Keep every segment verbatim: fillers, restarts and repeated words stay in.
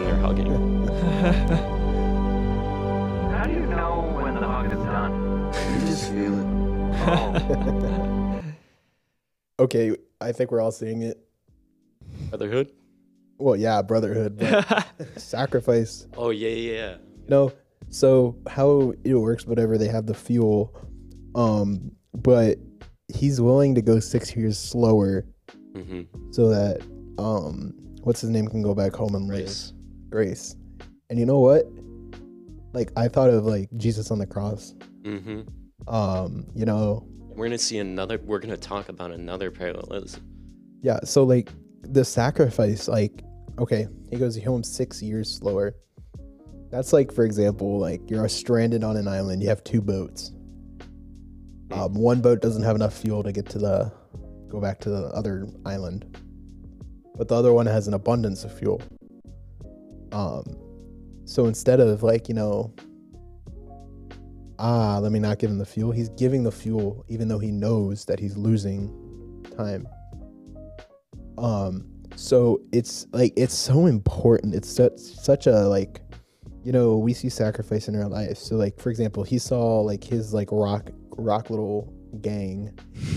when they're hugging. How do you know when the hug is done? You just feel it. Oh. Okay, I think we're all seeing it. Brotherhood? Well, yeah, brotherhood, but sacrifice. Oh, yeah, yeah, yeah. You know, so how it works, whatever, they have the fuel, um, but he's willing to go six years slower Mm-hmm. so that, um, what's his name can go back home and live. Grace. Grace. And you know what? Like, I thought of, like, Jesus on the cross. Mm-hmm. Um, you know, We're going to see another, we're going to talk about another parallelism. yeah, so, like, the sacrifice, like, okay, he goes home six years slower. That's like, for example, like, you're stranded on an island. You have two boats. Um, one boat doesn't have enough fuel to get to the, go back to the other island. But the other one has an abundance of fuel. Um, so instead of, like, you know, ah, let me not give him the fuel, he's giving the fuel even though he knows that he's losing time. Um, so it's like, it's so important. It's such, such a, like, you know, we see sacrifice in our life. So, like, for example, he saw, like, his, like, rock, rock little gang,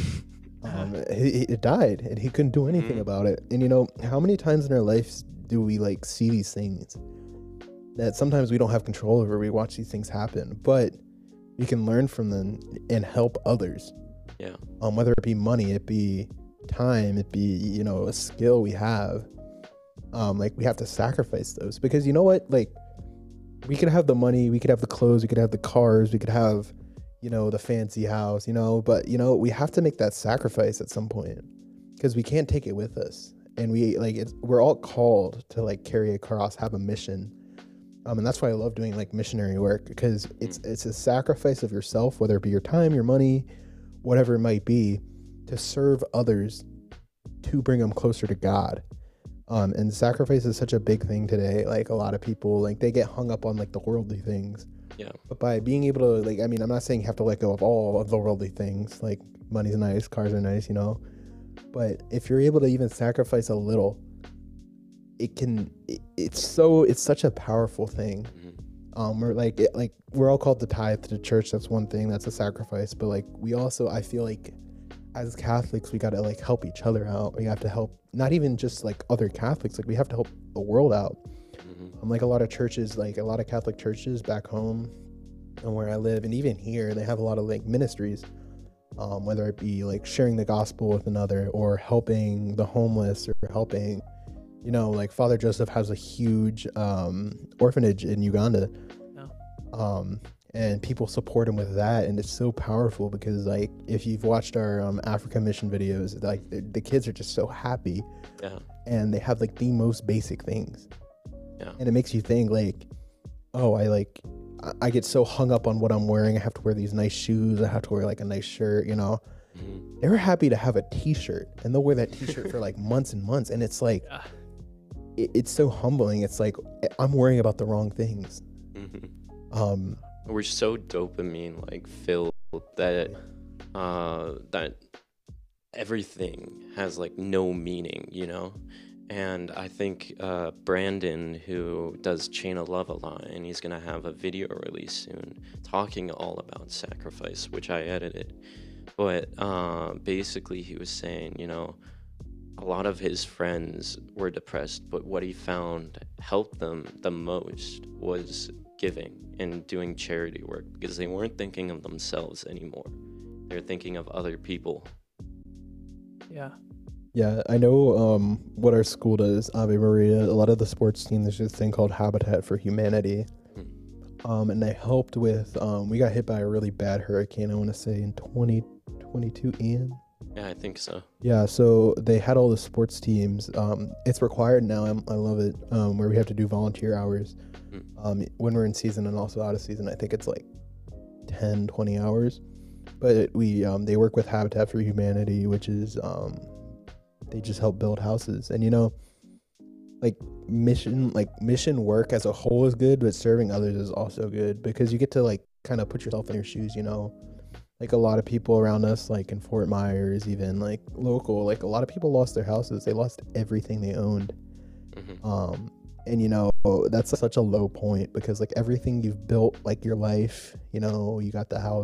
um, he, he died and he couldn't do anything Mhm. about it. And, you know, how many times in our lives do we, like, see these things that sometimes we don't have control over? We watch these things happen, but we can learn from them and help others. Yeah. Um, whether it be money, it be time, it be, you know, a skill we have. Um, like, we have to sacrifice those, because you know what? Like, we could have the money, we could have the clothes, we could have the cars, we could have, you know, the fancy house, you know, but, you know, we have to make that sacrifice at some point, because we can't take it with us. And we, like, it's, we're all called to, like, carry a cross, have a mission. Um, and that's why I love doing, like, missionary work, because it's it's a sacrifice of yourself, whether it be your time, your money, whatever it might be, to serve others, to bring them closer to God. Um, and sacrifice is such a big thing today. Like, a lot of people, like, they get hung up on, like, the worldly things. Yeah. But by being able to, like, I mean, I'm not saying you have to let go of all of the worldly things. Like, money's nice, cars are nice, you know. But if you're able to even sacrifice a little, it can, it, it's so, it's such a powerful thing. Mm-hmm. Um, we're like, it, like, we're all called to tithe to the church. That's one thing. That's a sacrifice. But, like, we also, I feel like, as Catholics, we got to, like, help each other out. We have to help, not even just, like, other Catholics, like, we have to help the world out. Mm-hmm. Um, like, a lot of churches, like, a lot of Catholic churches back home and where I live, and even here, they have a lot of, like, ministries, um, whether it be, like, sharing the gospel with another, or helping the homeless, or helping, you know, like, Father Joseph has a huge um, orphanage in Uganda. Yeah. Um, and people support him with that, and it's so powerful, because, like, if you've watched our um, Africa mission videos, like, the, the kids are just so happy, Yeah. and they have, like, the most basic things. Yeah. And it makes you think, like, oh, I like I, I get so hung up on what I'm wearing. I have to wear these nice shoes, I have to wear, like, a nice shirt, you know. Mm-hmm. They're happy to have a t-shirt, and they'll wear that t-shirt for, like, months and months, and it's like, Yeah. it, it's so humbling. It's like, I'm worrying about the wrong things. Mm-hmm. um We're so dopamine like filled that uh that everything has like no meaning, you know. And I think uh Brandon, who does Chain of Love a lot, and he's gonna have a video release soon talking all about sacrifice, which I edited. But uh basically he was saying, you know, a lot of his friends were depressed, but what he found helped them the most was giving and doing charity work, because they weren't thinking of themselves anymore. They're thinking of other people. Yeah. yeah, I know um what our school does, Ave Maria. A lot of the sports teams, there's this thing called Habitat for Humanity. Um, and they helped with, um, we got hit by a really bad hurricane, I want to say in twenty twenty-two, Ian. Yeah, I think so. Yeah, so they had all the sports teams. Um, it's required now. I'm, I love it. Um, where we have to do volunteer hours Mm. um, when we're in season and also out of season. I think it's like ten, twenty hours. But we um, they work with Habitat for Humanity, which is um, they just help build houses. And, you know, like mission like mission work as a whole is good, but serving others is also good, because you get to, like, kind of put yourself in your shoes, you know. Like, a lot of people around us, like in Fort Myers, even like local, like a lot of people lost their houses. They lost everything they owned. Mm-hmm. Um, And you know, that's such a low point because like everything you've built, like your life, you know, you got the house,